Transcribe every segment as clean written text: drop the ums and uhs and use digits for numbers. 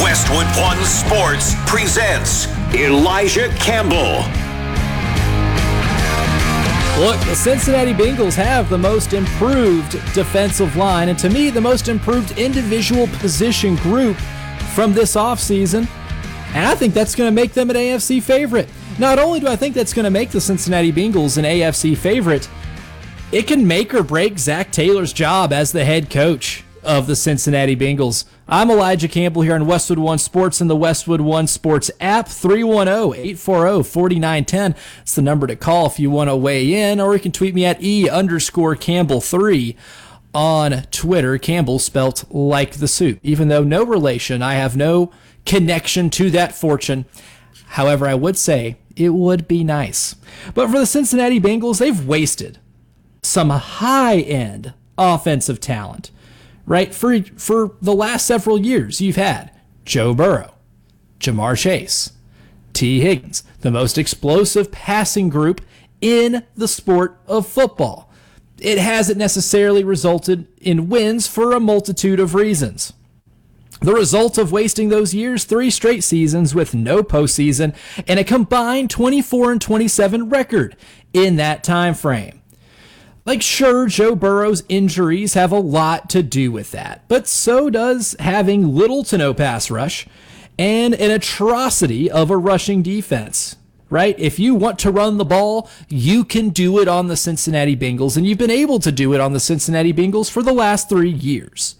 Westwood One Sports presents Elijah Campbell. Look, the Cincinnati Bengals have the most improved defensive line, and to me, the most improved individual position group from this offseason. And I think that's going to make them an AFC favorite. Not only do I think that's going to make the Cincinnati Bengals an AFC favorite, it can make or break Zach Taylor's job as the head coach of the Cincinnati Bengals. I'm Elijah Campbell here on Westwood One Sports and the Westwood One Sports app. 310-840-4910. It's the number to call if you want to weigh in, or you can tweet me at E_Campbell3 on Twitter. Campbell spelt like the soup. Even though no relation, I have no connection to that fortune. However, I would say it would be nice. But for the Cincinnati Bengals, they've wasted some high-end offensive talent. Right? For the last several years, you've had Joe Burrow, Jamar Chase, T. Higgins, the most explosive passing group in the sport of football. It hasn't necessarily resulted in wins for a multitude of reasons. The result of wasting those years, 3 straight seasons with no postseason and a combined 24-27 record in that time frame. Like, sure, Joe Burrow's injuries have a lot to do with that, but so does having little to no pass rush and an atrocity of a rushing defense, right? If you want to run the ball, you can do it on the Cincinnati Bengals, and you've been able to do it on the Cincinnati Bengals for the last 3 years.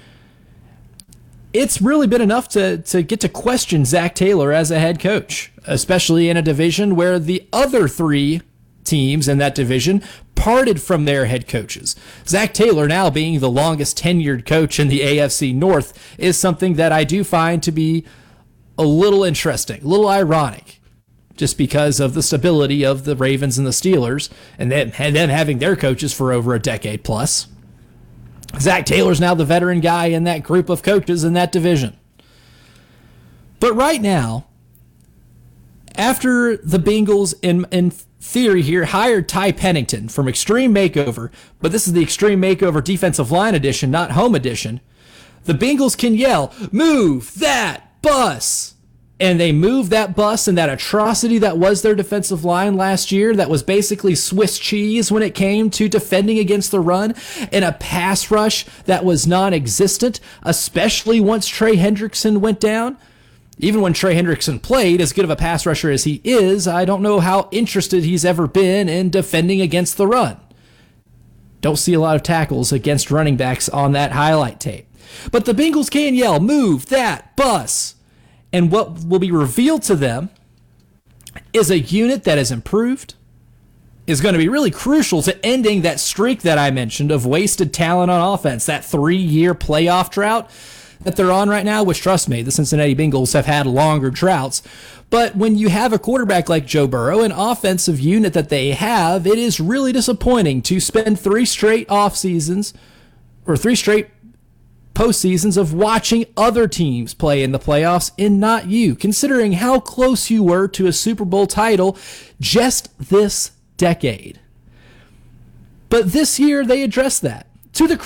It's really been enough to get to question Zach Taylor as a head coach, especially in a division where the other 3 teams in that division parted from their head coaches. Zach Taylor now being the longest tenured coach in the AFC North is something that I do find to be a little interesting, a little ironic, just because of the stability of the Ravens and the Steelers and them having their coaches for over a decade plus. Zach Taylor's now the veteran guy in that group of coaches in that division. But right now, after the Bengals in theory here hired Ty Pennington from Extreme Makeover, but this is the Extreme Makeover Defensive Line Edition, not Home Edition, the Bengals can yell, "Move that bus!" And they move that bus, and that atrocity that was their defensive line last year, that was basically Swiss cheese when it came to defending against the run, and a pass rush that was non-existent, especially once Trey Hendrickson went down. Even when Trey Hendrickson played, as good of a pass rusher as he is, I don't know how interested he's ever been in defending against the run. Don't see a lot of tackles against running backs on that highlight tape. But the Bengals can yell, "Move that bus!" And what will be revealed to them is a unit that has improved, is going to be really crucial to ending that streak that I mentioned of wasted talent on offense, that 3-year playoff drought that they're on right now, which, trust me, the Cincinnati Bengals have had longer droughts. But when you have a quarterback like Joe Burrow, an offensive unit that they have, it is really disappointing to spend 3 straight off seasons or 3 straight postseasons of watching other teams play in the playoffs and not you, considering how close you were to a Super Bowl title just this decade. But this year, they addressed that. To the